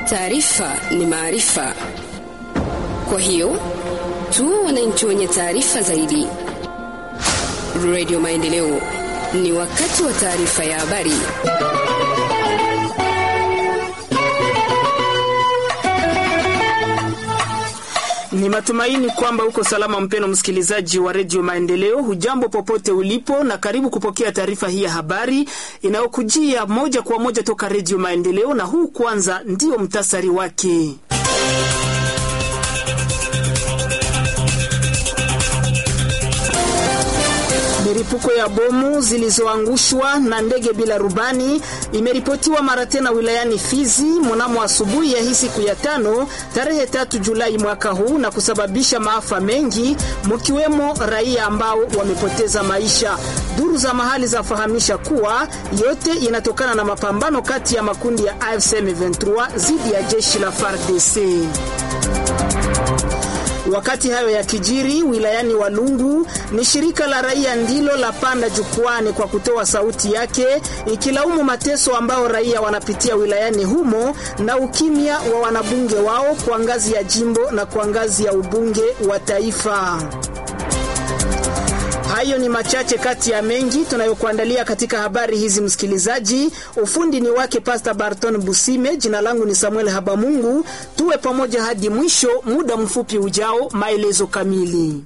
Taarifa ni maarifa. Kwa hiyo, tuwe wananchi wenye taarifa zaidi. Radio Maendeleo, ni wakati wa taarifa ya habari. Ni matumaini kwamba uko salama mpeno msikilizaji wa Radio Maendeleo. Hujambo popote ulipo na karibu kupokea taarifa hii ya habari inayokujia moja kwa moja toka Radio Maendeleo, na huu kwanza ndio mtasari wake. Milipuko ya bomu zilizoangushwa na ndege bila rubani imeripotiwa mara tena wilayani Fizi mnamo asubuhi ya hii siku ya tano tarehe 3 Julai mwaka huu na kusababisha maafa mengi, mkiwemo raia ambao wamepoteza maisha. Duru za mahali zafahamisha kuwa yote inatokana na mapambano kati ya makundi ya AFC M23 dhidi ya jeshi la FARDC. Wakati hayo ya kijiri wilayani Walungu, ni shirika la raia ndilo la panda jukwani kwa kutoa sauti yake ikilaumu mateso ambao raia wanapitia wilayani humo na ukimya wa wanabunge wao kwa ngazi ya jimbo na kwa ngazi ya ubunge wa taifa. Hayo ni machache kati ya mengi tunayokuandalia katika habari hizi msikilizaji. Ufundi ni wake Pastor Barton Busime, jina langu ni Samuel Habamungu. Tuwe pamoja hadi mwisho, muda mfupi ujao maelezo kamili.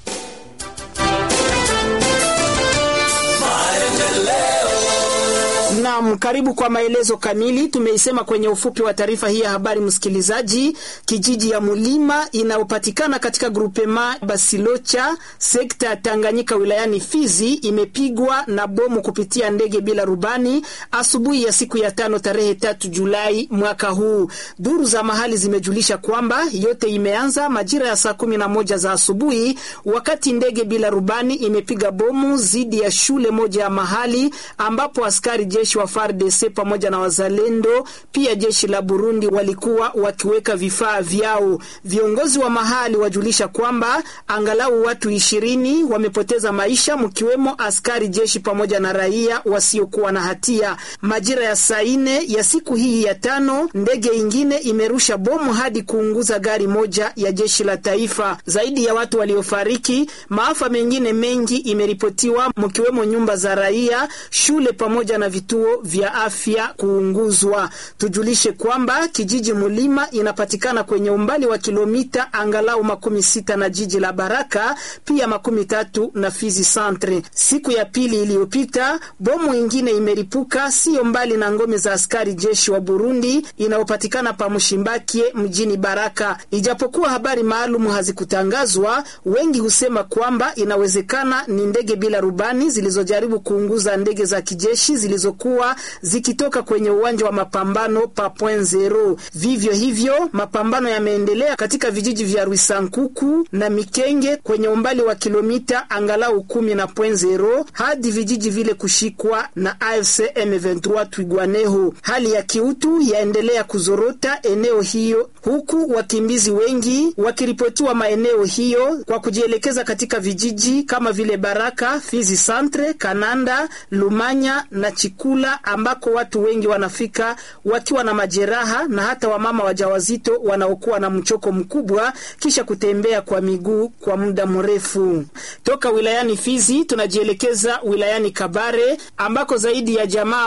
Naam, karibu kwa maelezo kamili. Tumeisema kwenye ufupi wa taarifa hii ya habari msikilizaji, kijiji ya Mulima inayopatikana katika grupema Basilocha, sekta ya Tanganyika wilayani Fizi imepigwa na bomu kupitia ndege bila rubani asubuhi ya siku ya tano tarehe 3 Julai mwaka huu. Duru za mahali zimejulisha kwamba yote imeanza majira ya saa 11 za asubuhi wakati ndege bila rubani imepiga bomu zidi ya shule moja ya mahali ambapo askari jeshi wa FARDC pamoja na wazalendo pia jeshi la Burundi walikuwa wakiweka vifaa vyao. Viongozi wa mahali wajulisha kwamba angalau watu 20 wamepoteza maisha, mkiwemo askari jeshi pamoja na raia wasiokuwa na hatia. Majira ya saa 4 ya siku hii ya tano, ndege ingine imerusha bomu hadi kuunguza gari moja ya jeshi la taifa. Zaidi ya watu waliofariki, maafa mengine mengi imeripotiwa, mkiwemo nyumba za raia, shule pamoja na vituo vya afya kuunguzwa. Tujulishe kwamba kijiji Mulima inapatikana kwenye umbali wa kilomita angalau 60 na jiji la Baraka, pia 13 na Fizi Centre. Siku ya pili iliyopita, bomu ingine imeripuka sio mbali na ngome za askari jeshi wa Burundi inayopatikana pa Mshimbakie mjini Baraka. Ijapokuwa habari maalum hazikutangazwa, wengi husema kwamba inawezekana ni ndege bila rubani zilizojaribu kuunguza ndege za kijeshi zilizokuwa zikitoka kwenye uwanja wa mapambano pa Point Zero. Vivyo hivyo, mapambano yameendelea katika vijiji vya Ruisankuku na Mikenge kwenye umbali wa kilomita angalau 10 na Point Zero hadi vijiji vile kushikwa na AFC M23 Twigwaneho. Hali ya kiutu yaendelea kuzorota eneo hiyo, huku wakimbizi wengi wakiripotiwa maeneo hiyo kwa kujielekeza katika vijiji kama vile Baraka, Fizi Centre, Kananda, Lumanya na Chikula, ambako watu wengi wanafika wakiwa na majeraha na hata wamama wajawazito wanaokuwa na mchoko mkubwa kisha kutembea kwa miguu kwa muda mrefu. Toka wilayani Fizi tunajielekeza wilayani Kabare, ambako zaidi ya jamaa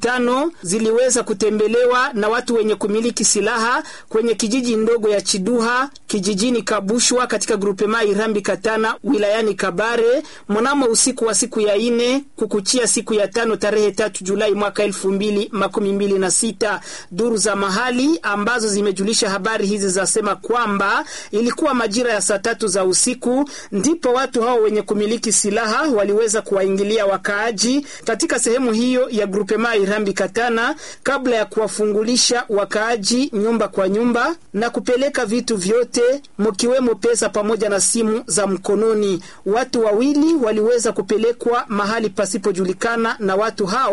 15 ziliweza kutembelewa na watu wenye kumiliki silaha kwenye kijiji ndogo ya Chiduha kijijini Kabushwa katika grupema Irambi Katana wilayani Kabare mnamo usiku wa siku ya 4 kukuchia siku ya 5 tarehe 3 Julai mwaka 2026. Duru za mahali ambazo zimejulisha habari hizi zasema kwamba ilikuwa majira ya saa 3 za usiku ndipo watu hao wenye kumiliki silaha waliweza kuwaingilia wakaaji katika sehemu hiyo ya grupema Irambi Katana kabla ya kuwafungulisha wakaaji nyumba kwa nyumba na kupeleka vitu vyote mkiwemo pesa pamoja na simu za mkononi. Watu wawili waliweza kupelekwa mahali pasipojulikana na watu hao.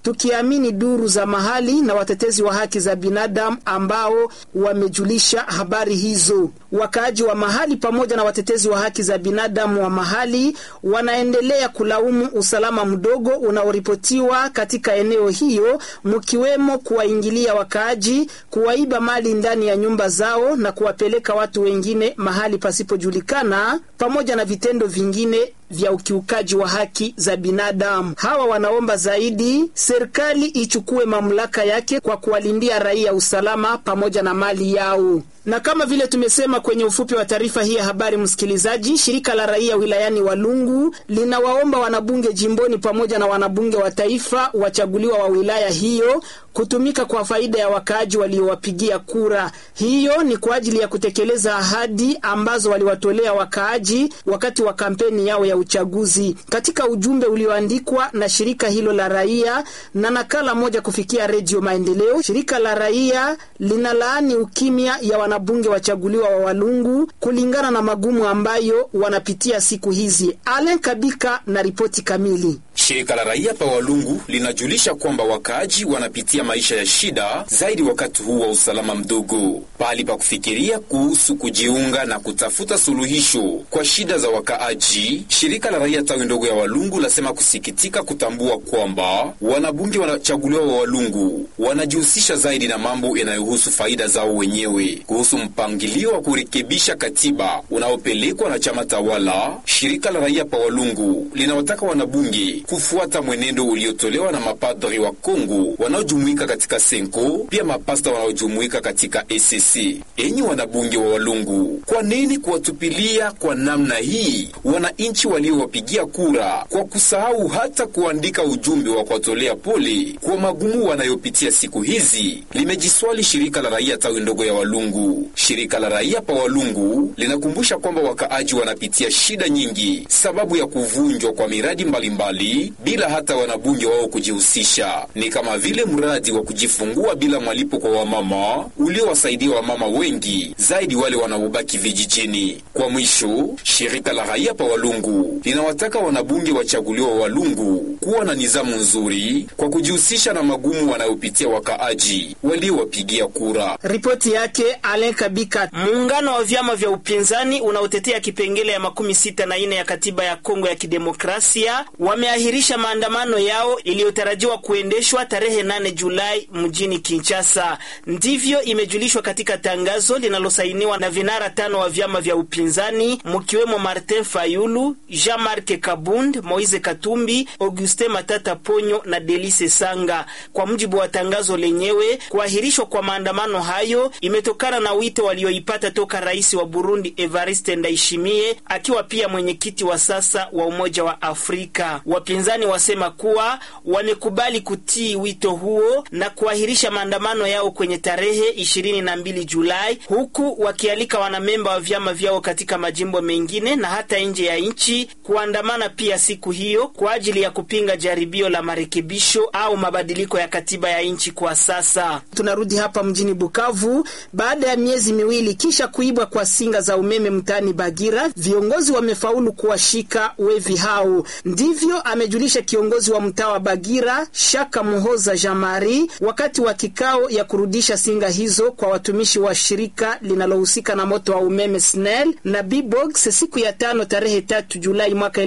tukiamini duru za mahali na watetezi wa haki za binadamu ambao wamejulisha habari hizo. Wakaaji wa mahali pamoja na watetezi wa haki za binadamu wa mahali wanaendelea kulaumu usalama mdogo unaoripotiwa katika eneo hiyo, mkiwemo kuwaingilia wakaaji, kuwaiba mali ndani ya nyumba zao na kuwapeleka watu wengine mahali pasipojulikana, pamoja na vitendo vingine vya ukiukaji wa haki za binadamu. Hawa wanaomba zaidi serikali ichukue mamlaka yake kwa kuwalindia raia usalama pamoja na mali yao. Na kama vile tumesema kwenye ufupi wa taarifa hii ya habari msikilizaji, shirika la raia wilayani Walungu linawaomba wanabunge jimboni pamoja na wanabunge wa taifa wachaguliwa wa wilaya hiyo kutumika kwa faida ya wakaaji waliowapigia kura. Hiyo ni kwa ajili ya kutekeleza ahadi ambazo waliwatolea wakaaji wakati wa kampeni yao ya uchaguzi. Katika ujumbe ulioandikwa na shirika hilo la raia na nakala moja kufikia Radio Maendeleo, shirika la raia linalaani ukimya ya wanabunge wachaguliwa wa Walungu kulingana na magumu ambayo wanapitia siku hizi. Alen Kabika na ripoti kamili. Shirika la raia pa Walungu linajulisha kwamba wakaaji wanapitia maisha ya shida zaidi wakati huu wa usalama mdogo. Pahali pa kufikiria kuhusu kujiunga na kutafuta suluhisho kwa shida za wakaaji, shirika la raia tawi ndogo ya Walungu lasema kusikitika kutambua kwamba wanabunge wanachaguliwa wa Walungu wanajihusisha zaidi na mambo yanayohusu faida zao wenyewe. Kuhusu mpangilio wa kurekebisha katiba unaopelekwa na chama tawala, shirika la raia pa Walungu linawataka wanabunge kufuata mwenendo uliotolewa na mapadri wa Kongo wanaojumuika katika Senko, pia mapasta wanaojumuika katika ECC. Enyi wanabunge wa Walungu, kwa nini kuwatupilia kwa namna hii wananchi waliowapigia kura kwa kusahau hata kuandika ujumbe wa kuwatolea pole kwa magumu wanayopitia siku hizi? Limejiswali shirika la raia tawi ndogo ya Walungu. Shirika la raia pa Walungu linakumbusha kwamba wakaaji wanapitia shida nyingi sababu ya kuvunjwa kwa miradi mbalimbali bila hata wanabunge wao kujihusisha. Ni kama vile mradi wa kujifungua bila malipo kwa wamama uliowasaidia wamama wengi zaidi wale wanaobaki vijijini. Kwa mwisho, shirika la raia pa Walungu linawataka wanabunge wachaguliwa wa Walungu kuwa na nizamu nzuri kwa kujihusisha na magumu wanayopitia wakaaji waliowapigia kura. Ripoti yake Alen Kabika. Muungano wa vyama vya upinzani unaotetea kipengele ya 64 ya katiba ya Kongo ya Kidemokrasia wameahirisha maandamano yao iliyotarajiwa kuendeshwa tarehe 8 Julai mjini Kinshasa. Ndivyo imejulishwa katika tangazo linalosainiwa na vinara 5 wa vyama vya upinzani, mkiwemo Martin Fayulu, Jean-Marc Kabund, Moise Katumbi, Auguste Matata Ponyo na Delice Sanga. Kwa mujibu wa tangazo lenyewe, kuahirishwa kwa maandamano hayo imetokana na wito walioipata toka rais wa Burundi Evariste Ndayishimiye, akiwa pia mwenyekiti wa sasa wa Umoja wa Afrika. Wapinzani wasema kuwa wamekubali kutii wito huo na kuahirisha maandamano yao kwenye tarehe 22 Julai, huku wakialika wanamemba wa vyama vyao katika majimbo mengine na hata nje ya nchi kuandamana pia siku hiyo kwa ajili ya kupinga jaribio la marekebisho au mabadiliko ya katiba ya nchi kwa sasa. Tunarudi hapa mjini Bukavu. Baada ya miezi miwili kisha kuibwa kwa singa za umeme mtaani Bagira, viongozi wamefaulu kuwashika wevi hao. Ndivyo amejulisha kiongozi wa mtaa wa Bagira, Shaka Muhoza Jamari, wakati wa kikao ya kurudisha singa hizo kwa watumishi wa shirika linalohusika na moto wa umeme SNEL na B-Box siku ya 5 tarehe 3 Julai mwaka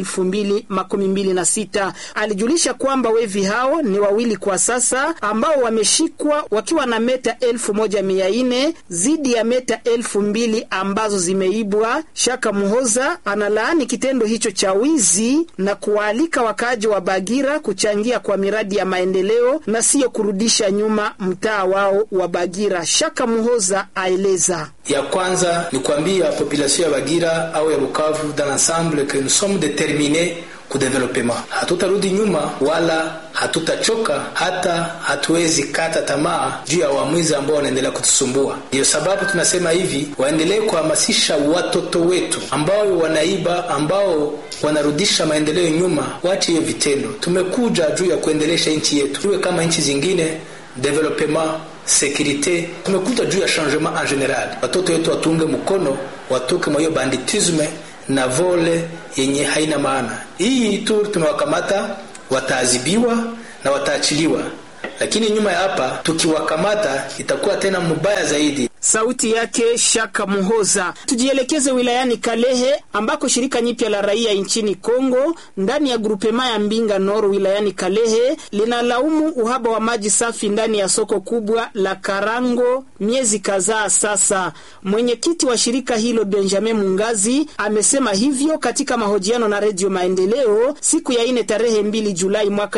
2026. Alijulisha kwamba wevi hao ni wawili kwa sasa ambao wameshikwa wakiwa na meta 1400 zidi ya meta 2000 ambazo zimeibwa. Shaka Muhoza analaani kitendo hicho cha wizi na kuwaalika wakaaji wa Bagira kuchangia kwa miradi ya maendeleo na sio kurudisha nyuma mtaa wao wa Bagira. Shaka Muhoza aeleza. Ya kwanza ni kuambia population ya Bagira au ya Bukavu dans l'ensemble que nous sommes déterminés ku development. Hatutarudi nyuma wala hatutachoka, hata hatuwezi kata tamaa juu ya waamuzi ambao wanaendelea kutusumbua. Ndio sababu tunasema hivi, waendelee kuhamasisha watoto wetu ambao wanaiba, ambao wanarudisha maendeleo nyuma, waache hiyo vitendo. Tumekuja juu ya kuendelesha nchi yetu iwe kama nchi zingine, development, sécurité. Tumekuja juu ya changement en general. Watoto wetu watunge mkono, watoke mwa hiyo banditisme na vole yenye haina maana. Hii tu tumewakamata, wataadhibiwa na wataachiliwa, lakini nyuma ya hapa tukiwakamata itakuwa tena mbaya zaidi. Sauti yake Shaka Muhoza. Tujielekeze wilayani Kalehe ambako shirika nyipya la raia nchini Kongo ndani ya grupema ya Mbinga Nord wilayani Kalehe linalaumu uhaba wa maji safi ndani ya soko kubwa la Karango miezi kadhaa sasa. Mwenyekiti wa shirika hilo Benjamin Mungazi amesema hivyo katika mahojiano na Radio Maendeleo siku ya 4 tarehe 2 Julai mwaka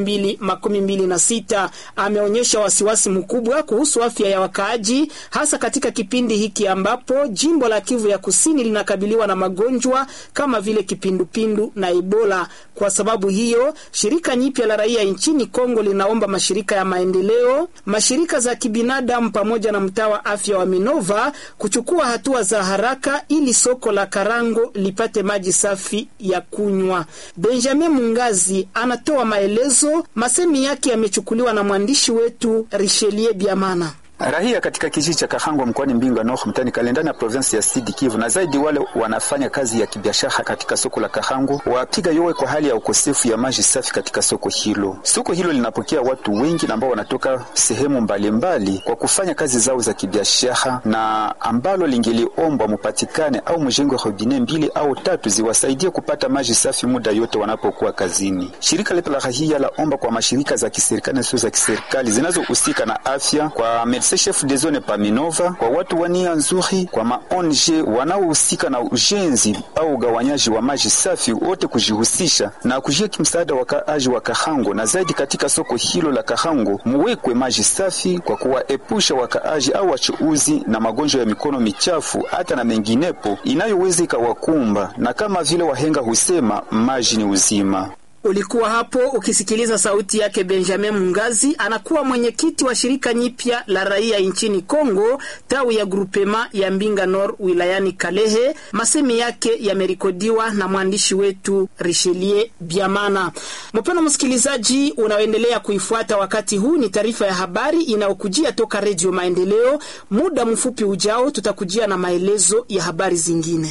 2026. Ameonyesha wasiwasi mkubwa kuhusu afya ya wakaaji hasa katika kipindi hiki ambapo jimbo la Kivu ya Kusini linakabiliwa na magonjwa kama vile kipindupindu na Ebola. Kwa sababu hiyo, shirika nyipya la raia nchini Kongo linaomba mashirika ya maendeleo, mashirika za kibinadamu pamoja na mtaa wa afya wa Minova kuchukua hatua za haraka ili soko la Karango lipate maji safi ya kunywa. Benjamin Mungazi anatoa maelezo, masemi yake yamechukuliwa na mwandishi wetu Richelieu Biamana. Rahia katika kijiji cha Kahango mkoani Mbinga Nord mtani Kalendani ya province ya Sud Kivu na zaidi wale wanafanya kazi ya kibiashara katika soko la Kahango wapiga yowe kwa hali ya ukosefu ya maji safi katika soko hilo. Soko hilo linapokea watu wengi ambao wanatoka sehemu mbalimbali kwa kufanya kazi zao za kibiashara na ambalo lingeliomba mupatikane au mjengo robinet 2 au 3 ziwasaidie kupata maji safi muda yote wanapokuwa kazini. Shirika letu la Rahia laomba kwa mashirika za kiserikali na sio za kiserikali zinazohusika na afya, kwa chef de zone pa Minova, kwa watu wania nzuri, kwa ma-ONG wanaohusika na ujenzi au ugawanyaji wa maji safi, wote kujihusisha na kujia msaada wakaaji wa Kahango, na zaidi katika soko hilo la Kahango muwekwe maji safi kwa kuwaepusha wakaaji au wachuuzi na magonjwa ya mikono michafu hata na menginepo inayoweza ikawakumba, na kama vile wahenga husema maji ni uzima. Ulikuwa hapo ukisikiliza sauti yake Benjamin Mungazi, anakuwa mwenyekiti wa shirika nyipya la raia nchini Kongo tawi ya grupema ya Mbinga Nord wilayani Kalehe. Masemi yake yamerekodiwa na mwandishi wetu Richelieu Biamana. Mpendwa msikilizaji, unaoendelea kuifuata wakati huu, ni taarifa ya habari inayokujia toka Radio Maendeleo. Muda mfupi ujao tutakujia na maelezo ya habari zingine.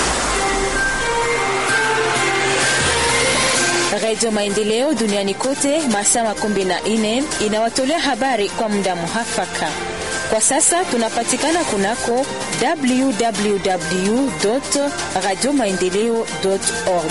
Radio Maendeleo duniani kote masaa 14 inawatolea habari kwa muda muhafaka. Kwa sasa tunapatikana kunako www.radiomaendeleo.org.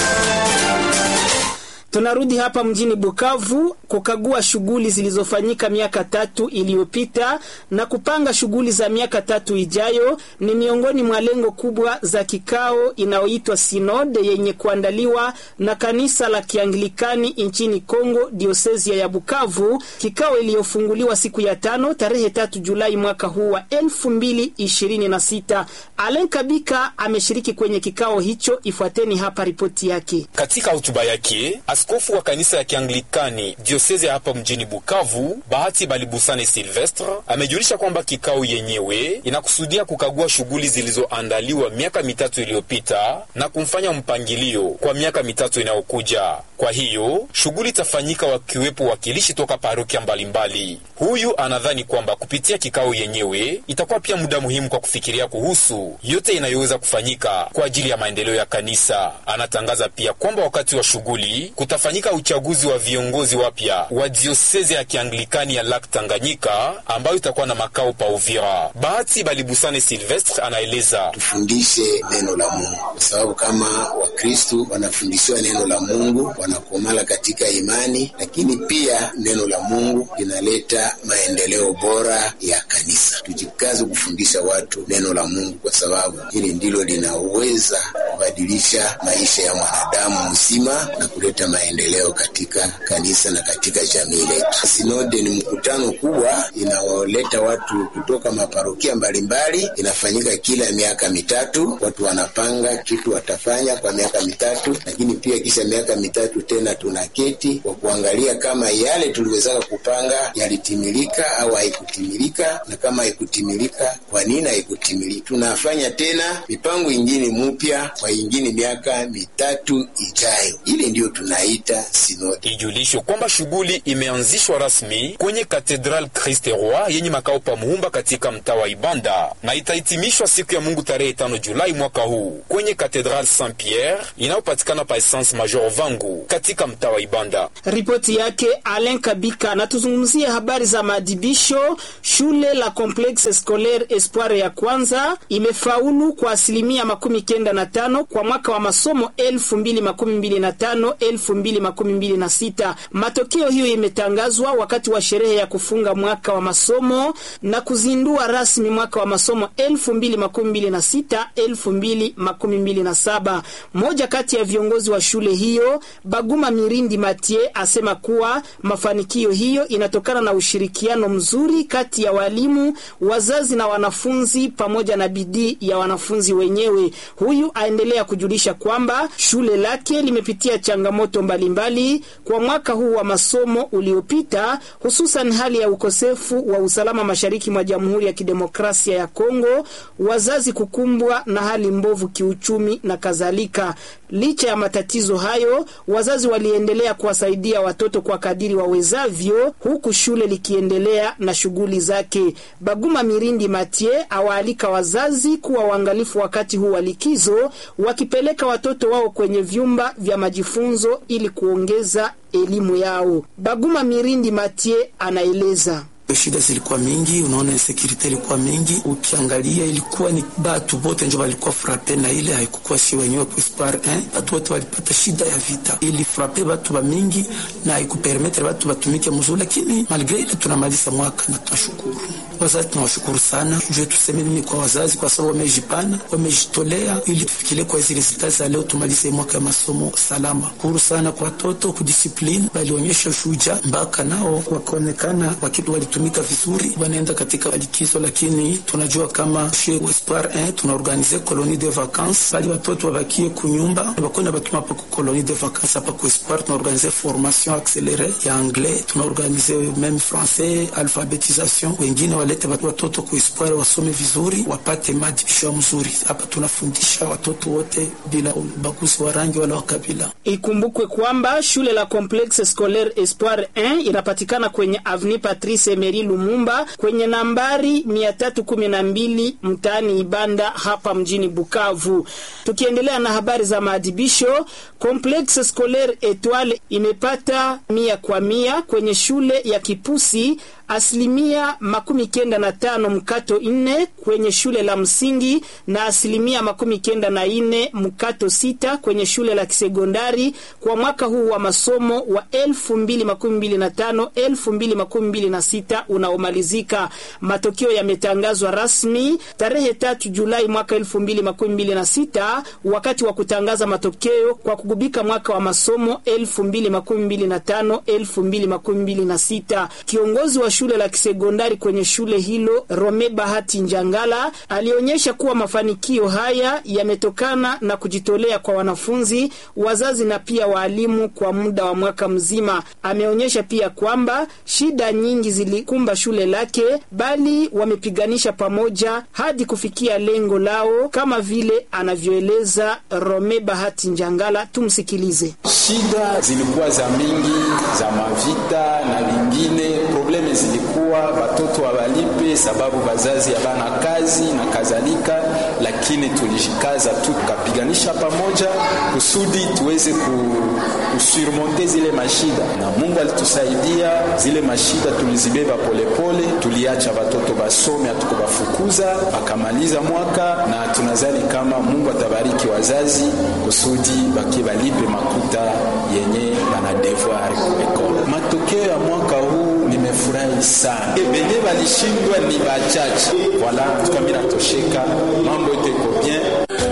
Tunarudi hapa mjini Bukavu kukagua shughuli zilizofanyika miaka 3 iliyopita na kupanga shughuli za miaka 3 ijayo. Ni miongoni mwa lengo kubwa za kikao inayoitwa Synode yenye kuandaliwa na kanisa la Kianglikani nchini Kongo diosezia ya Bukavu, kikao iliyofunguliwa siku ya 5 tarehe 3 Julai mwaka huu wa 2026. Alain Kabika ameshiriki kwenye kikao hicho, ifuateni hapa ripoti yake. Katika hotuba yake, askofu wa kanisa ya Kianglikani diosezi hapa mjini Bukavu, Bahati Balibusane Silvestre, amejulisha kwamba kikao yenyewe inakusudia kukagua shughuli zilizoandaliwa miaka 3 iliyopita na kumfanya mpangilio kwa miaka 3 inayokuja. Kwa hiyo, shughuli itafanyika wakiwepo wakilishi toka parokia mbalimbali. Huyu anadhani kwamba kupitia kikao yenyewe itakuwa pia muda muhimu kwa kufikiria kuhusu yote inayoweza kufanyika kwa ajili ya maendeleo ya kanisa. Anatangaza pia kwamba wakati wa shughuli kutafanyika uchaguzi wa viongozi wapya wa diosezi ya Kianglikani ya Lac Tanganyika ambayo itakuwa na makao pa Uvira. Bahati Balibusane Silvestre anaeleza: tufundishe neno la Mungu, kwa sababu kama Wakristo wanafundishwa neno la Mungu wanakomala katika imani, lakini pia neno la Mungu linaleta maendeleo bora ya kanisa. Tujikaze kufundisha watu neno la Mungu, kwa sababu hili ndilo linaweza kubadilisha maisha ya mwanadamu mzima na kuleta maendeleo katika kanisa na katika jamii letu. Sinode ni mkutano kubwa inaoleta watu kutoka maparokia mbalimbali, inafanyika kila miaka 3. Watu wanapanga kitu watafanya kwa miaka 3, lakini pia kisha miaka 3 tena tunaketi kwa kuangalia kama yale tuliweza kupanga yalitimilika au haikutimilika, na kama haikutimilika ilitimilika, kwa nini haikutimilika. Tunafanya tena mipango ingine mpya kwa ingine miaka 3 ijayo. Ile ndio tunaita sinodi. Ijulishwe kwamba shughuli imeanzishwa rasmi kwenye Cathedral Christ Roi yenye makao pa Muhumba katika mtaa wa Ibanda na itahitimishwa siku ya Mungu tarehe 5 Julai mwaka huu kwenye Cathedral Saint Pierre inayopatikana pa Essence Major Vangu katika mtaa wa Ibanda. Ripoti yake Alain Kabika. Na tuzungumzie habari za maadibisho. Shule la Complexe Scolaire Espoir ya kwanza imefaulu kwa 95% kwa mwaka wa masomo 2025-2026. Matokeo hiyo imetangazwa wakati wa sherehe ya kufunga mwaka wa masomo na kuzindua rasmi mwaka wa masomo 2026-2027. Moja kati ya viongozi wa shule hiyo, Baguma Mirindi Mathieu, asema kuwa mafanikio hiyo inatokana na ushirikiano mzuri kati ya walimu, wazazi na wanafunzi pamoja na bidii ya wanafunzi wenyewe. Huyu aendelea kujulisha kwamba shule lake limepitia changamoto mbalimbali kwa mwaka huu wa masomo uliopita, hususan hali ya ukosefu wa usalama mashariki mwa Jamhuri ya Kidemokrasia ya Kongo, wazazi kukumbwa na hali mbovu kiuchumi na kadhalika. Licha ya matatizo hayo, wazazi waliendelea kuwasaidia watoto kwa kadiri wawezavyo, huku shule likiendelea na shughuli zake. Baguma Mirindi Mathieu awaalika wazazi kuwa waangalifu wakati huu wa likizo, wakipeleka watoto wao kwenye vyumba vya majifunzo ili kuongeza elimu yao. Baguma Mirindi Mathieu anaeleza. Shida zilikuwa mingi, unaona insecurity ilikuwa mingi, ukiangalia ilikuwa ni batu bote ndio walikuwa frappe, na ile haikuwa si wenyewe kwa Espoir 1, batu wote walipata shida ya vita, ili frappe batu ba mingi na haikupermettre batu batumike mzuri, lakini malgré ile tunamaliza mwaka na tunashukuru. Wazazi tunawashukuru sana. Je, tuseme nini kwa wazazi, kwa sababu wamejipana, wamejitolea ili tufikirie kwa hizo results za leo, tumalize mwaka wa masomo salama. Kuru sana kwa watoto kudiscipline, walionyesha ushujaa mpaka nao wakaonekana wakitu walitumika vizuri, wanaenda katika likizo. Lakini tunajua kama chez Espoir 1 tunaorganize colonie de vacances, bali watoto wabakie kunyumba, wakona batuma hapo colonie de vacances hapa kwa Espoir. Tunaorganize formation accélérée ya anglais, tunaorganize même français, alphabétisation. Wengine walete watoto kwa Espoir wasome vizuri, wapate maadibisho mzuri. Hapa tunafundisha watoto wote bila ubaguzi wa rangi wala kabila. Ikumbukwe kwamba shule la Complexe Scolaire Espoir 1 inapatikana kwenye Avenue Patrice Emery Lumumba kwenye nambari 312 mtaani Ibanda hapa mjini Bukavu. Tukiendelea na habari za maadibisho, Complexe Scolaire Etoile imepata 100% kwenye shule ya Kipusi, 95% mkato 4 kwenye shule la msingi na 94% mkato 6 kwenye shule la kisekondari kwa mwaka huu wa masomo wa 2025-2026 unaomalizika. Matokeo yametangazwa rasmi tarehe 3 Julai mwaka 2026 wakati wa kutangaza matokeo kwa kugubika mwaka wa masomo 2025-2026. Kiongozi wa shule la kisekondari kwenye shule hilo, Rome Bahati Njangala, alionyesha kuwa mafanikio haya yametokana na kujitolea kwa wanafunzi, wazazi na pia walimu kwa muda wa mwaka mzima. Ameonyesha pia kwamba shida nyingi zilikumba shule lake, bali wamepiganisha pamoja hadi kufikia lengo lao, kama vile anavyoeleza Rome Bahati Njangala. Tumsikilize. Shida zilikuwa za mingi, za mavita na vingine. Probleme zilikuwa watoto wawalipe sababu wazazi habana kazi na kadhalika, lakini tulijikaza tu tukapiganisha pamoja kusudi tuweze kusurmonte zile mashida, na Mungu alitusaidia. Zile mashida tulizibeba polepole, tuliacha watoto basome, hatukubafukuza, akamaliza mwaka, na tunazali kama Mungu atabariki wazazi kusudi bakibalipe makuta yenye bana devoir kuekole. Matokeo ya mwaka huu nimefurahi sana. Benye balishindwa ni bachache. Wala tukamina tosheka, mambo yote iko bien.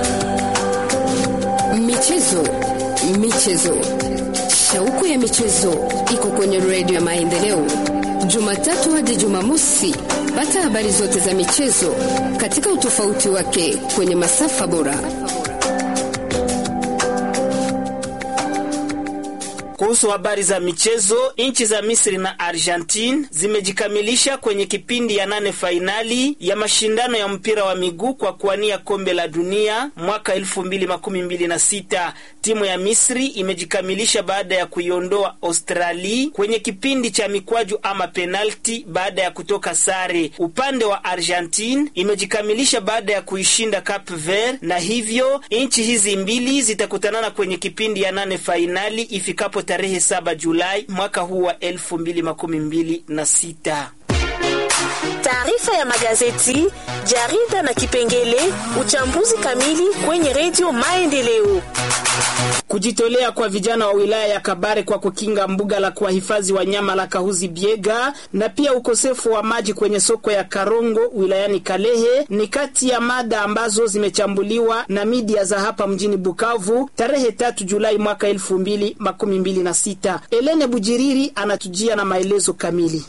Michezo. Shauku ya michezo iko kwenye Radio ya Maendeleo. Jumatatu hadi Jumamosi, pata habari zote za michezo katika utofauti wake kwenye masafa bora. Kuhusu habari za michezo, nchi za Misri na Argentine zimejikamilisha kwenye kipindi ya 8 fainali ya mashindano ya mpira wa miguu kwa kuwania kombe la dunia mwaka 2026. Timu ya Misri imejikamilisha baada ya kuiondoa Australia kwenye kipindi cha mikwaju ama penalti baada ya kutoka sare. Upande wa Argentine imejikamilisha baada ya kuishinda Cape Verde, na hivyo nchi hizi mbili zitakutanana kwenye kipindi ya 8 fainali ifikapo tarehe 7 Julai mwaka huu wa 2026. Taarifa ya magazeti, jarida na kipengele uchambuzi kamili kwenye Radio Maendeleo. Kujitolea kwa vijana wa wilaya ya Kabare kwa kukinga mbuga la kuhifadhi wanyama la Kahuzi Biega na pia ukosefu wa maji kwenye soko ya Karongo wilayani Kalehe ni kati ya mada ambazo zimechambuliwa na media za hapa mjini Bukavu tarehe 3 Julai mwaka 2026. Elene Bujiriri anatujia na maelezo kamili.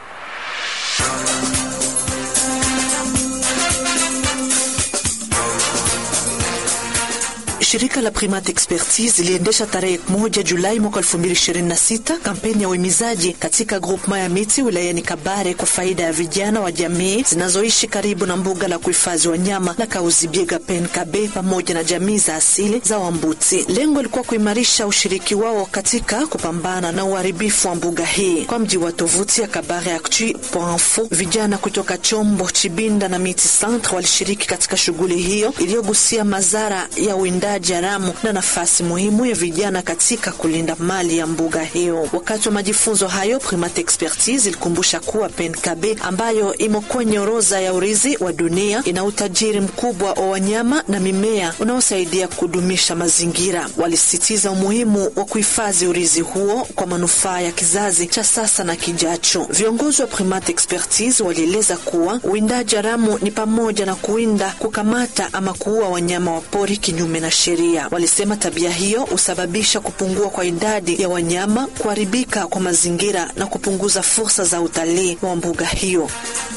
Shirika la Primate Expertise iliendesha tarehe 1 Julai mwaka 2026 kampeni ya uhimizaji katika groupement ya miti wilayani Kabare kwa faida ya vijana wa jamii zinazoishi karibu na mbuga la kuhifadhi wanyama la Kahuzi Biega PNKB pamoja na jamii za asili za Wambuti. Lengo lilikuwa kuimarisha ushiriki wao katika kupambana na uharibifu wa mbuga hii. Kwa mji wa tovuti ya kabareactu.info, vijana kutoka Chombo, Chibinda na Miti Centre walishiriki katika shughuli hiyo iliyogusia madhara ya uwindaji haramu na nafasi muhimu ya vijana katika kulinda mali ya mbuga hiyo. Wakati wa majifunzo hayo, Primate Expertise ilikumbusha kuwa PNKB ambayo imo kwenye orodha ya urithi wa dunia ina utajiri mkubwa wa wanyama na mimea unaosaidia kudumisha mazingira. Walisisitiza umuhimu wa kuhifadhi urithi huo kwa manufaa ya kizazi cha sasa na kijacho. Viongozi wa Primate Expertise walieleza kuwa uwindaji haramu ni pamoja na kuwinda, kukamata ama kuua wanyama wa pori kinyume na sheria. Walisema tabia hiyo husababisha kupungua kwa idadi ya wanyama, kuharibika kwa mazingira na kupunguza fursa za utalii wa mbuga hiyo.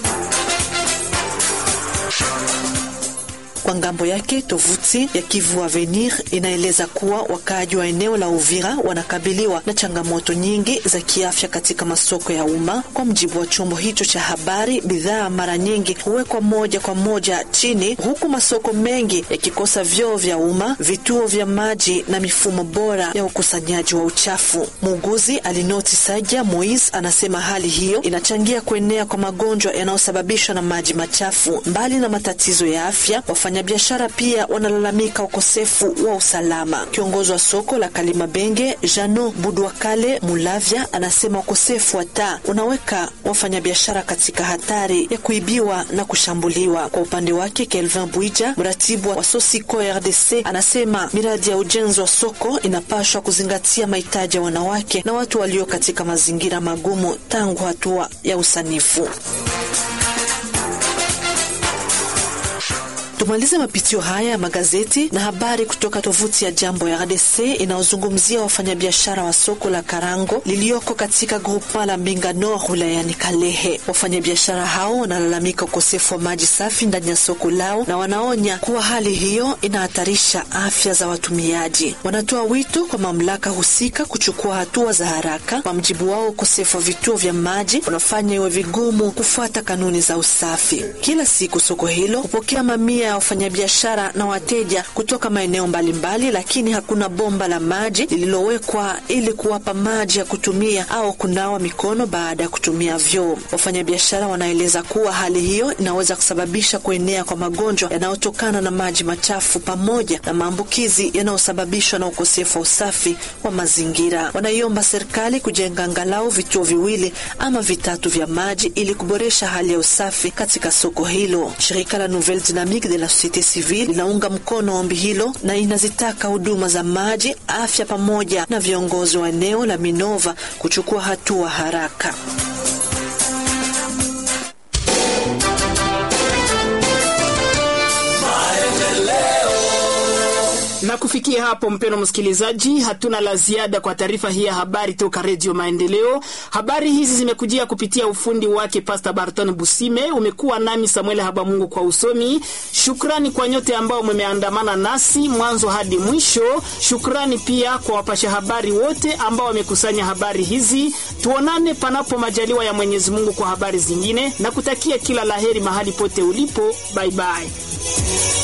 Kwa ngambo yake, tovuti ya Kivu Avenir inaeleza kuwa wakaaji wa eneo la Uvira wanakabiliwa na changamoto nyingi za kiafya katika masoko ya umma. Kwa mjibu wa chombo hicho cha habari, bidhaa mara nyingi huwekwa moja kwa moja chini, huku masoko mengi yakikosa vyoo vya umma, vituo vya maji na mifumo bora ya ukusanyaji wa uchafu. Muuguzi Alinoti Saja Moise anasema hali hiyo inachangia kuenea kwa magonjwa yanayosababishwa na maji machafu. Mbali na matatizo ya afya, wafanyabiashara pia wanalalamika ukosefu wa usalama. Kiongozi wa soko la Kalimabenge, Jano Budwakale Mulavya, anasema ukosefu wa taa unaweka wafanyabiashara katika hatari ya kuibiwa na kushambuliwa. Kwa upande wake, Kelvin Buija, mratibu wa Sosiko RDC, anasema miradi ya ujenzi wa soko inapaswa kuzingatia mahitaji ya wanawake na watu walio katika mazingira magumu tangu hatua ya usanifu. Tumalize mapitio haya ya magazeti na habari kutoka tovuti ya Jambo ya RDC inayozungumzia wafanyabiashara wa soko la Karango lilioko katika groupement la Mbinga Nord wilayani Kalehe. Wafanyabiashara hao wanalalamika ukosefu wa maji safi ndani ya soko lao na wanaonya kuwa hali hiyo inahatarisha afya za watumiaji. Wanatoa wito kwa mamlaka husika kuchukua hatua za haraka. Kwa mjibu wao, ukosefu wa vituo vya maji unafanya iwe vigumu kufuata kanuni za usafi. Kila siku soko hilo hupokea mamia ya wafanyabiashara na wateja kutoka maeneo mbalimbali, lakini hakuna bomba la maji lililowekwa ili kuwapa maji ya kutumia au kunawa mikono baada ya kutumia vyoo. Wafanyabiashara wanaeleza kuwa hali hiyo inaweza kusababisha kuenea kwa magonjwa yanayotokana na maji machafu pamoja na maambukizi yanayosababishwa na ukosefu wa usafi wa mazingira. Wanaiomba serikali kujenga angalau vituo 2 ama 3 vya maji ili kuboresha hali ya usafi katika soko hilo. Shirika la Nouvelle Dynamique de la Société Civile linaunga mkono ombi hilo na inazitaka huduma za maji, afya pamoja na viongozi wa eneo la Minova kuchukua hatua haraka. Na kufikia hapo, mpeno msikilizaji, hatuna la ziada kwa taarifa hii ya habari toka Radio Maendeleo. Habari hizi zimekujia kupitia ufundi wake Pastor Barton Busime. Umekuwa nami Samuel Habamungu kwa usomi. Shukrani kwa nyote ambao mmeandamana nasi mwanzo hadi mwisho. Shukrani pia kwa wapasha habari wote ambao wamekusanya habari hizi. Tuonane panapo majaliwa ya Mwenyezi Mungu kwa habari zingine, na kutakia kila laheri mahali pote ulipo. Bye bye.